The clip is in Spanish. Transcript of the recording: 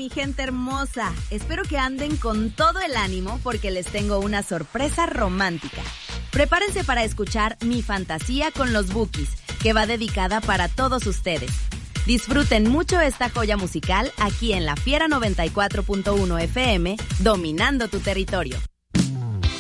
mi gente hermosa. Espero que anden con todo el ánimo porque les tengo una sorpresa romántica. Prepárense para escuchar Mi Fantasía con los Bukis, que va dedicada para todos ustedes. Disfruten mucho esta joya musical aquí en La Fiera 94.1 FM, dominando tu territorio.